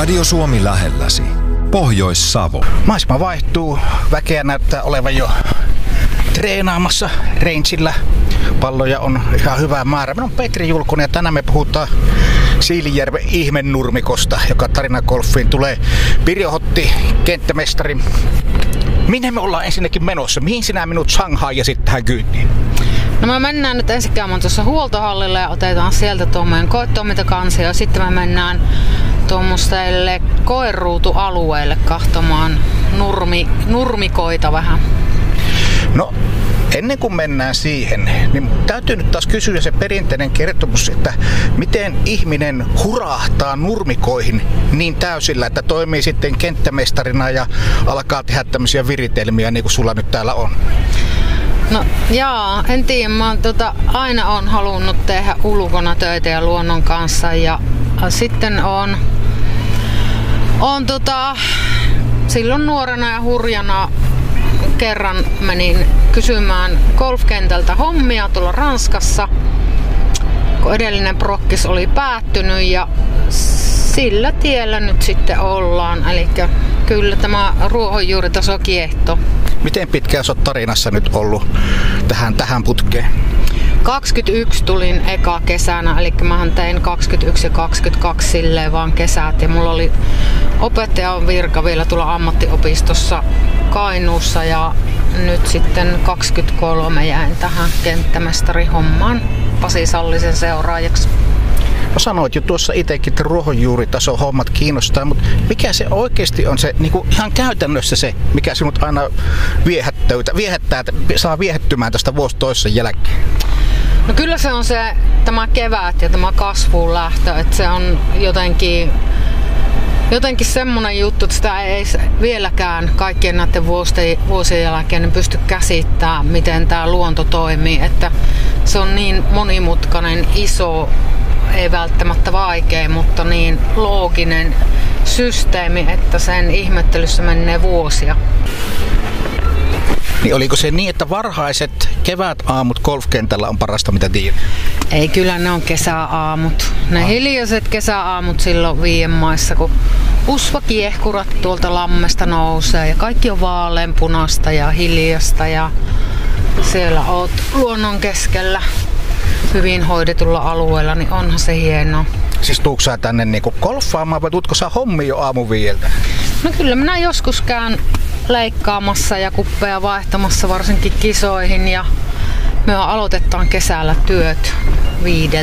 Radio Suomi lähelläsi. Pohjois-Savo. Maisema vaihtuu. Väkeä näyttää olevan jo treenaamassa rangeillä. Palloja on ihan hyvä määrä. Minä olen Petri Julkunen ja tänään me puhutaan Siilinjärven ihmenurmikosta, joka tarinagolfiin tulee. Pirjo Hotti, kenttämestari. Minne me ollaan ensinnäkin menossa? Mihin sinä minut Shanghai ja sitten tähän kyytiin? No me mennään nyt ensin käymään tuossa huoltohallilla ja otetaan sieltä tuo meidän koetoimintakansi ja sitten me mennään tuommoiselle koeruutualueelle kahtomaan nurmikoita vähän. No, ennen kuin mennään siihen, niin täytyy nyt taas kysyä se perinteinen kertomus, että miten ihminen hurahtaa nurmikoihin niin täysillä, että toimii sitten kenttämestarina ja alkaa tehdä tämmöisiä viritelmiä niin kuin sulla nyt täällä on. No jaa, en tiedä. Mä aina on halunnut tehdä ulkona töitä ja luonnon kanssa ja sitten on silloin nuorena ja hurjana kerran menin kysymään golfkentältä hommia tuolla Ranskassa, kun edellinen prokkis oli päättynyt ja sillä tiellä nyt sitten ollaan. Eli kyllä tämä ruohonjuuritaso kiehtoo. Miten pitkään sä oot tarinassa nyt ollut tähän putkeen? 21 tulin eka kesänä, eli mähän tein 21 ja 22 silleen vaan kesät. Ja mulla oli opettajan virka vielä tuolla ammattiopistossa Kainuussa ja nyt sitten 23 jäin tähän kenttämestarihommaan Pasi Sallisen seuraajaksi. No sanoit jo tuossa itsekin, että ruohonjuuritaso hommat kiinnostaa, mutta mikä se oikeasti on se niin kuin ihan käytännössä se, mikä sinut aina saa viehättymään tästä vuosi toisen jälkeen? No kyllä se on tämä kevät ja tämä kasvuun lähtö, että se on jotenkin semmoinen juttu, että sitä ei vieläkään kaikkien näiden vuosien jälkeen niin pysty käsittämään, miten tämä luonto toimii, että se on niin monimutkainen, iso, ei välttämättä vaikea, mutta niin looginen systeemi, että sen ihmettelyssä menee vuosia. Niin oliko se niin, että varhaiset kevätaamut golfkentällä on parasta mitä tiedät? Ei, kyllä ne on kesäaamut. Ne hiljaiset kesäaamut silloin Viienmaissa, kun usvakiehkurat tuolta lammesta nousee ja kaikki on vaaleanpunasta ja hiljasta ja siellä oot luonnon keskellä hyvin hoidetulla alueella, niin onhan se hienoa. Siis tuutko sä tänne niinku golfaamaan vai tuutko sä hommia jo aamuviieltä? No kyllä minä joskus käyn leikkaamassa ja kuppeja vaihtamassa varsinkin kisoihin ja me aloitetaan kesällä työt 5.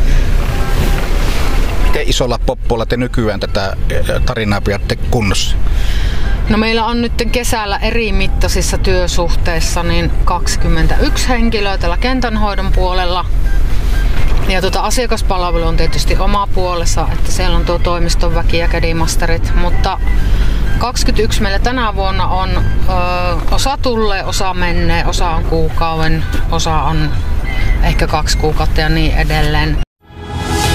Miten isolla poppolla te nykyään tätä tarinaa pidätte kunnossa? No meillä on nyt kesällä eri mittaisissa työsuhteissa niin 21 henkilöä tällä kentänhoidon puolella. Ja asiakaspalvelu on tietysti oma puolessa, että siellä on tuo toimiston väki ja caddymasterit, mutta 21 meillä tänä vuonna on osa tulee, osa menee, osa on kuukauden, osa on ehkä 2 kuukautta ja niin edelleen.